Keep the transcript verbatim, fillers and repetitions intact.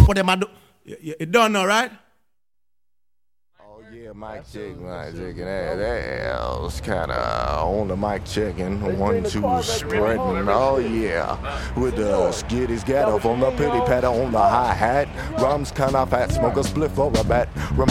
what them a do. You, you, you don't know, right? Oh yeah, mic check, mic checking. That, that was kind of on the mic checking. One, two, spreading. Oh yeah, with the skitties get up on the pity patter on the hi hat. Rum's kind of fat, smoke a spliff or a bat.